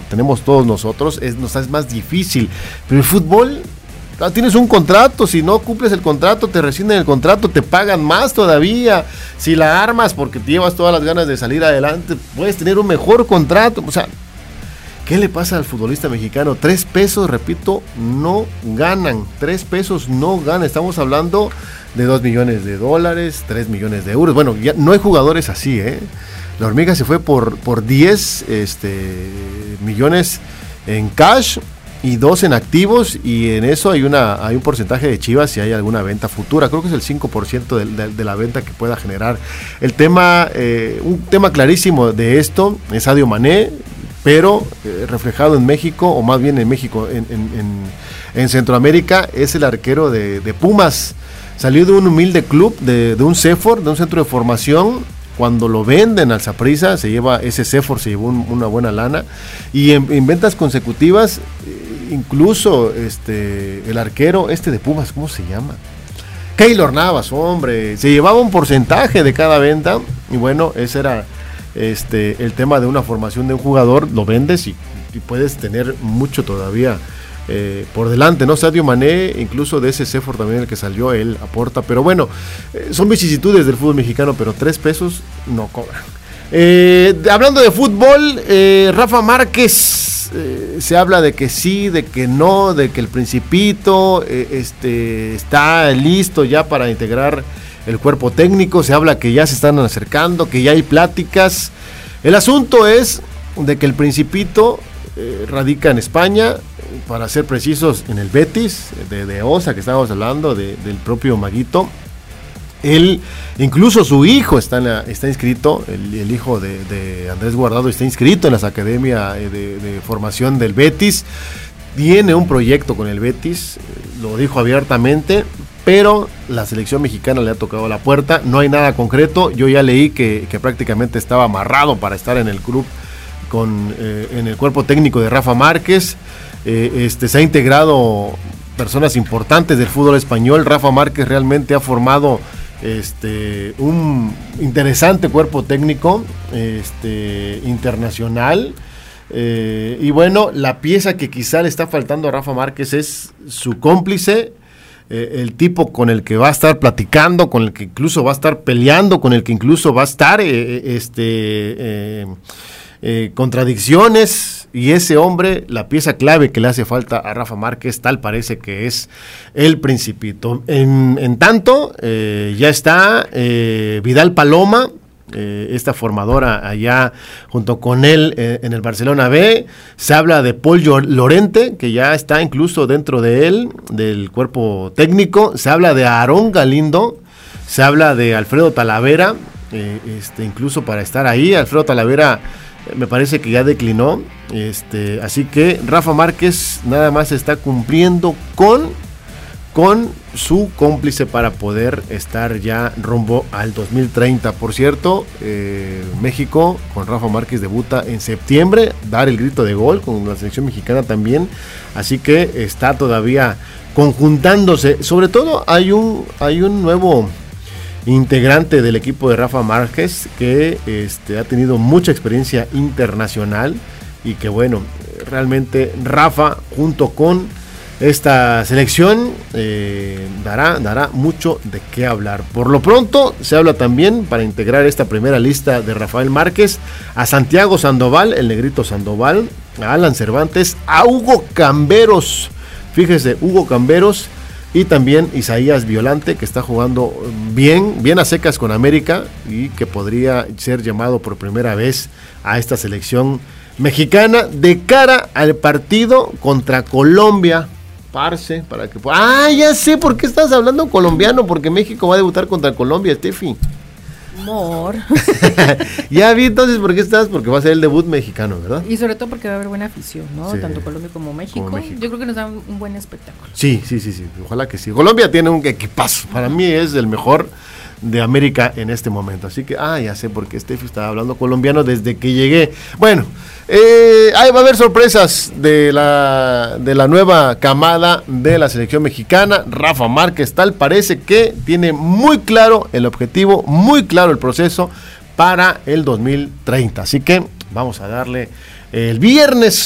tenemos todos nosotros, nos es más difícil. Pero el fútbol, tienes un contrato, si no cumples el contrato, te rescinden el contrato, te pagan más todavía. Si la armas porque te llevas todas las ganas de salir adelante, puedes tener un mejor contrato. O sea, ¿qué le pasa al futbolista mexicano? 3 pesos, repito, no ganan. 3 pesos no ganan. Estamos hablando de $2 millones, 3 millones de euros. Bueno, ya no hay jugadores así, ¿eh? La Hormiga se fue por 10 millones en cash y 2 en activos, y en eso hay un porcentaje de Chivas si hay alguna venta futura. Creo que es el 5% de la venta que pueda generar. Un tema clarísimo de esto es Sadio Mané, pero reflejado en México, o más bien en México, en Centroamérica, es el arquero de Pumas. Salió de un humilde club, de un CEFOR, de un centro de formación. Cuando lo venden al Saprissa, ese CEFOR se llevó una buena lana, y en ventas consecutivas, incluso el arquero de Pumas, ¿cómo se llama? Keylor Navas, hombre, se llevaba un porcentaje de cada venta, y bueno, ese era el tema de una formación de un jugador. Lo vendes y puedes tener mucho todavía por delante, ¿no? Sadio Mané, incluso de ese CEFOR también el que salió, él aporta, pero bueno, son vicisitudes del fútbol mexicano, pero 3 pesos no cobran. Hablando de fútbol, Rafa Márquez, se habla de que sí, de que no, de que el Principito está listo ya para integrar el cuerpo técnico. Se habla que ya se están acercando, que ya hay pláticas. El asunto es de que el Principito radica en España, para ser precisos en el Betis de Osa, que estábamos hablando del propio Maguito. Él, incluso su hijo está inscrito, el hijo de Andrés Guardado está inscrito en las academias de formación del Betis. Tiene un proyecto con el Betis, lo dijo abiertamente, pero la selección mexicana le ha tocado la puerta. No hay nada concreto. Yo ya leí que prácticamente estaba amarrado para estar en el club, en el cuerpo técnico de Rafa Márquez. Se ha integrado personas importantes del fútbol español. Rafa Márquez realmente ha formado un interesante cuerpo técnico internacional, y bueno, la pieza que quizá le está faltando a Rafa Márquez es su cómplice, el tipo con el que va a estar platicando, con el que incluso va a estar peleando, con el que incluso va a estar contradicciones. Y ese hombre, la pieza clave que le hace falta a Rafa Márquez, tal parece que es el Principito. En tanto, ya está Vidal Paloma, esta formadora allá junto con él en el Barcelona B. Se habla de Paul Llorente, que ya está incluso dentro de él, del cuerpo técnico. Se habla de Aarón Galindo, se habla de Alfredo Talavera, incluso para estar ahí. Alfredo Talavera me parece que ya declinó, así que Rafa Márquez nada más está cumpliendo con su cómplice para poder estar ya rumbo al 2030. Por cierto, México con Rafa Márquez debuta en septiembre, dar el grito de gol con la selección mexicana también, así que está todavía conjuntándose. Sobre todo hay un nuevo integrante del equipo de Rafa Márquez que ha tenido mucha experiencia internacional, y que bueno, realmente Rafa junto con esta selección dará mucho de qué hablar. Por lo pronto se habla también, para integrar esta primera lista de Rafael Márquez, a Santiago Sandoval, el negrito Sandoval, a Alan Cervantes, a Hugo Camberos, fíjese, Hugo Camberos, y también Isaías Violante, que está jugando bien a secas con América, y que podría ser llamado por primera vez a esta selección mexicana de cara al partido contra Colombia. Parce, para que ya sé por qué estás hablando colombiano, porque México va a debutar contra Colombia, Steffi. Amor. Ya vi entonces por qué estás, porque va a ser el debut mexicano, ¿verdad? Y sobre todo porque va a haber buena afición, ¿no? Sí. Tanto Colombia como México. Yo creo que nos da un buen espectáculo. Sí, ojalá que sí. Colombia tiene un equipazo, para mí es el mejor de América en este momento, así que ya sé por qué Steffi estaba hablando colombiano desde que llegué. Bueno, ahí va a haber sorpresas de la nueva camada de la selección mexicana. Rafa Márquez tal parece que tiene muy claro el objetivo, muy claro el proceso para el 2030, así que vamos a darle el viernes